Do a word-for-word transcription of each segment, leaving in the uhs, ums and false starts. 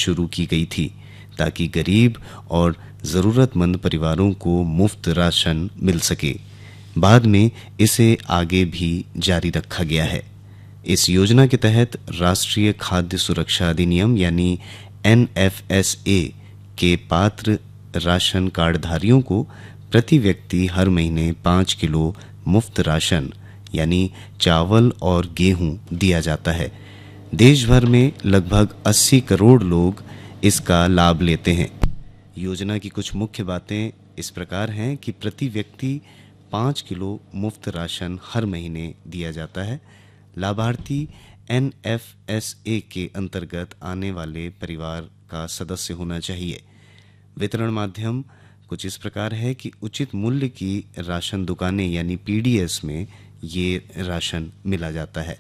शुरू की गई थी ताकि गरीब और ज़रूरतमंद परिवारों को मुफ्त राशन मिल सके। बाद में इसे आगे भी जारी रखा गया है। इस योजना के तहत राष्ट्रीय खाद्य सुरक्षा अधिनियम यानी एन एफ एस ए के पात्र राशन कार्डधारियों को प्रति व्यक्ति हर महीने पाँच किलो मुफ्त राशन यानी चावल और गेहूं दिया जाता है। देश भर में लगभग अस्सी करोड़ लोग इसका लाभ लेते हैं। योजना की कुछ मुख्य बातें इस प्रकार हैं कि प्रति व्यक्ति पाँच किलो मुफ्त राशन हर महीने दिया जाता है। लाभार्थी एन एफ एस ए के अंतर्गत आने वाले परिवार का सदस्य होना चाहिए। वितरण माध्यम कुछ इस प्रकार है कि उचित मूल्य की राशन दुकानें यानी पी डी एस में ये राशन मिला जाता है।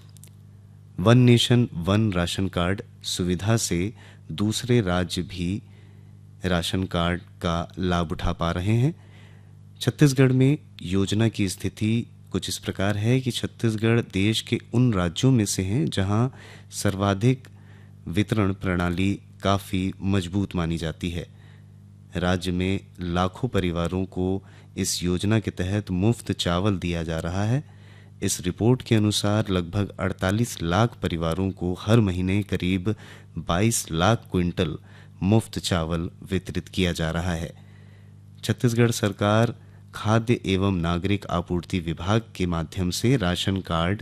One nation one ration card सुविधा से दूसरे राज्य भी राशन कार्ड का लाभ उठा पा रहे हैं। छत्तीसगढ़ में योजना की स्थिति कुछ इस प्रकार है कि छत्तीसगढ़ देश के उन राज्यों में से हैं जहां सर्वाधिक वितरण प्रणाली काफ़ी मजबूत मानी जाती है। राज्य में लाखों परिवारों को इस योजना के तहत मुफ्त चावल दिया जा रहा है। इस रिपोर्ट के अनुसार लगभग अड़तालीस लाख परिवारों को हर महीने करीब बाईस लाख क्विंटल मुफ्त चावल वितरित किया जा रहा है। छत्तीसगढ़ सरकार खाद्य एवं नागरिक आपूर्ति विभाग के माध्यम से राशन कार्ड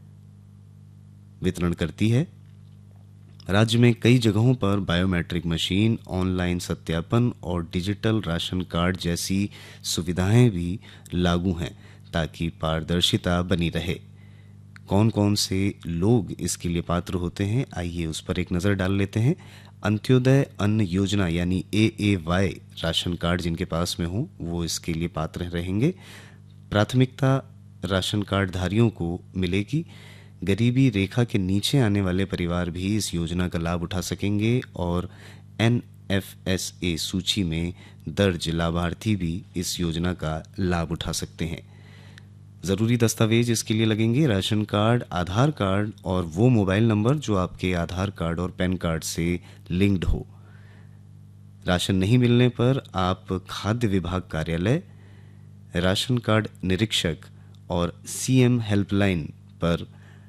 वितरण करती है। राज्य में कई जगहों पर बायोमेट्रिक मशीन, ऑनलाइन सत्यापन और डिजिटल राशन कार्ड जैसी सुविधाएं भी लागू हैं ताकि पारदर्शिता बनी रहे। कौन कौन से लोग इसके लिए पात्र होते हैं, आइए उस पर एक नज़र डाल लेते हैं। अंत्योदय अन्न योजना यानी ए ए वाई राशन कार्ड जिनके पास में हो वो इसके लिए पात्र रहेंगे। प्राथमिकता राशन कार्डधारियों को मिलेगी। गरीबी रेखा के नीचे आने वाले परिवार भी इस योजना का लाभ उठा सकेंगे और एन एफ एस ए सूची में दर्ज लाभार्थी भी इस योजना का लाभ उठा सकते हैं। ज़रूरी दस्तावेज इसके लिए लगेंगे राशन कार्ड, आधार कार्ड और वो मोबाइल नंबर जो आपके आधार कार्ड और पैन कार्ड से लिंक्ड हो। राशन नहीं मिलने पर आप खाद्य विभाग कार्यालय, राशन कार्ड निरीक्षक और सी एम हेल्पलाइन पर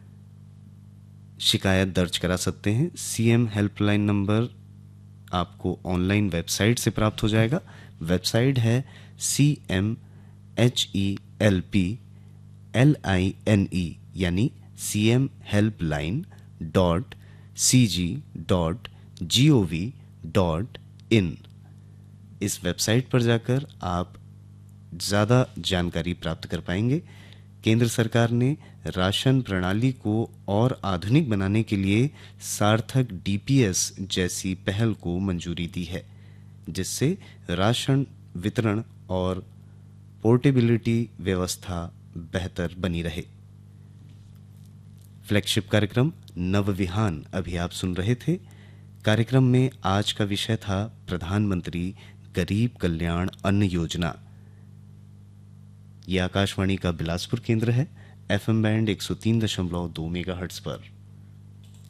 शिकायत दर्ज करा सकते हैं। सी एम हेल्पलाइन नंबर आपको ऑनलाइन वेबसाइट से प्राप्त हो जाएगा। वेबसाइट है C M H E L P L I N E यानी C M helpline dot C ji dot G O V dot in. इस वेबसाइट पर जाकर आप ज़्यादा जानकारी प्राप्त कर पाएंगे। केंद्र सरकार ने राशन प्रणाली को और आधुनिक बनाने के लिए सार्थक डी पी एस जैसी पहल को मंजूरी दी है, जिससे राशन वितरण और पोर्टेबिलिटी व्यवस्था बेहतर बनी रहे। फ्लैगशिप कार्यक्रम नवविहान अभी आप सुन रहे थे। कार्यक्रम में आज का विषय था प्रधानमंत्री गरीब कल्याण अन्न योजना। यह आकाशवाणी का बिलासपुर केंद्र है, एफ एम बैंड एक सौ तीन दशमलव दो मेगाहर्ट्ज पर।